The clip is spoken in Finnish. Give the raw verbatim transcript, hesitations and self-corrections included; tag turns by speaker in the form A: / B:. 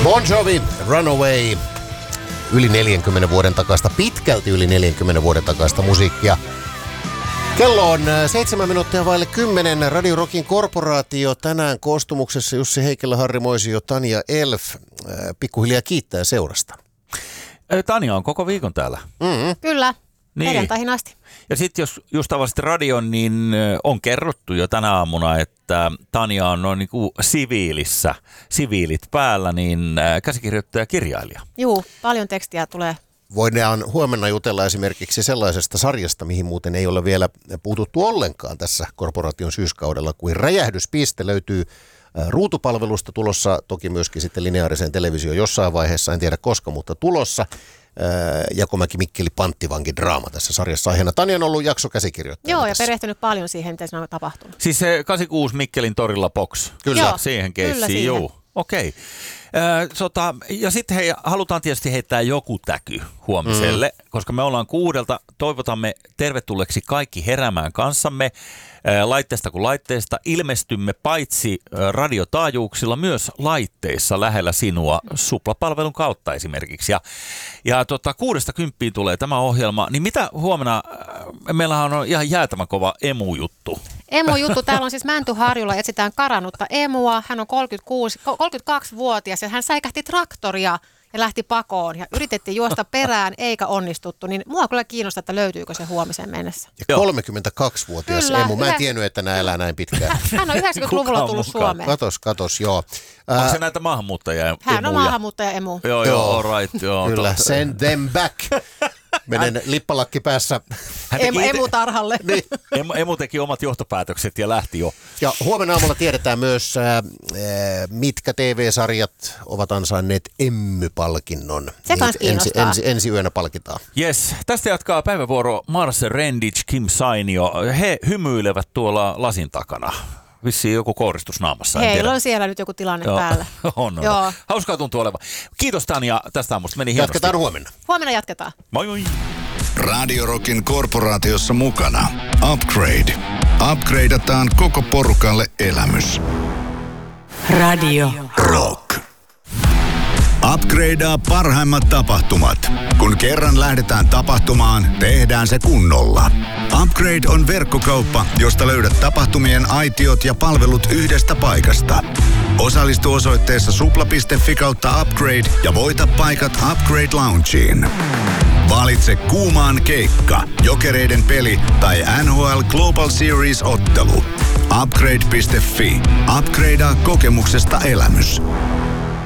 A: Bon Jovi, Runaway. Yli neljänkymmenen vuoden takaista, pitkälti yli neljänkymmenen vuoden takaista musiikkia. Kello on seitsemän minuuttia vaille kymmenen. Radio Rockin korporaatio tänään koostumuksessa Jussi Heikelä, Harri Moisio, Tanja Elf. Pikkuhiljaa kiittää seurasta.
B: Tanja on koko viikon täällä.
C: Mm-hmm. Kyllä,
B: niin.
C: Perjantaihin asti.
B: Ja sitten jos just avasit radion, niin on kerrottu jo tänä aamuna, että Tanja on noin niin kuin siviilissä, siviilit päällä, niin käsikirjoittaja ja kirjailija.
C: Juu, paljon tekstiä tulee.
A: Voidaan huomenna jutella esimerkiksi sellaisesta sarjasta, mihin muuten ei ole vielä puututtu ollenkaan tässä korporaation syyskaudella, kuin Räjähdyspiste löytyy ruutupalvelusta tulossa, toki myöskin sitten lineaariseen televisioon jossain vaiheessa, en tiedä koska, mutta tulossa. Jakomäki Mikkeli Panttivankin draama tässä sarjassa aiheena. Tanja on ollut jaksokäsikirjoittaja.
C: Joo, ja
A: tässä.
C: perehtynyt paljon siihen, mitä siinä on tapahtunut.
B: Siis se kahdeksankymmentäkuusi Mikkelin torilla box.
A: Kyllä.
C: Joo,
B: siihen
C: kyllä
B: keissiin,
C: siihen.
B: joo. Okei. Äh, sota, ja sitten hei, halutaan tietysti heittää joku täky huomiselle, mm. koska me ollaan kuudelta. Toivotamme tervetulleeksi kaikki heräämään kanssamme äh, laitteesta kuin laitteesta. Ilmestymme paitsi äh, radiotaajuuksilla myös laitteissa lähellä sinua suplapalvelun kautta esimerkiksi. Ja, ja tota, kuudesta kymppiin tulee tämä ohjelma. Niin mitä huomenna, äh, meillähän on ihan jäätävän kova emu-juttu.
C: Emu-juttu. Täällä on siis Mäntyharjulla, etsitään karannutta emua. Hän on kolmekymmentäkuusi, kolmekymmentäkaksivuotias ja hän säikähti traktoria ja lähti pakoon. Ja yritettiin juosta perään eikä onnistuttu. Niin mua kyllä kiinnostaa, että löytyykö se huomiseen mennessä.
A: Ja kolmekymmentäkaksivuotias
C: Kyllä,
A: emu. Mä en
C: yhä...
A: tiennyt, että nämä elää näin pitkään.
C: Hän on yhdeksänkymmentäluvulla tullut
B: mukaan?
C: Suomeen.
A: Katos, katos, joo.
B: Onko se näitä maahanmuuttajia?
C: Hän on
B: emuja?
C: maahanmuuttaja emu.
B: Joo, joo, all right. Joo,
A: Kyllä,
B: totta.
A: send them back. Menen lippalakki päässä.
C: Em, emutarhalle.
A: Niin.
B: Emu, emu teki omat johtopäätökset ja lähti jo.
A: Ja huomenna aamulla tiedetään myös, äh, mitkä T V-sarjat ovat ansainneet Emmy-palkinnon.
C: Se kans
A: ensi,
C: kiinnostaa.
A: ensi, ensi yönä palkitaan.
B: Yes, tästä jatkaa päivävuoro Mars Rendich, Kim Sainio. He hymyilevät tuolla lasin takana. Vissiin joku kouristus naamassa.
C: Heillä on siellä nyt joku tilanne
B: Joo.
C: päällä.
B: on, on.
C: Joo.
B: Hauskaa tuntuu olevan. Kiitos Tanja tästä aamusta. Meni hienosti.
A: Jatketaan huomenna.
C: Huomenna jatketaan.
B: Moi moi.
D: Radio Rockin korporaatiossa mukana Upgrade. Upgradeataan koko porukalle elämys.
E: Radio
D: Rock. Upgradea parhaimmat tapahtumat. Kun kerran lähdetään tapahtumaan, tehdään se kunnolla. Upgrade on verkkokauppa, josta löydät tapahtumien aitiot ja palvelut yhdestä paikasta. Osallistu osoitteessa supla piste fi kautta upgrade ja voita paikat Upgrade Loungeen. Valitse kuumaan keikka, Jokereiden peli tai N H L Global Series-ottelu. Upgrade piste fi. Upgradea kokemuksesta elämys.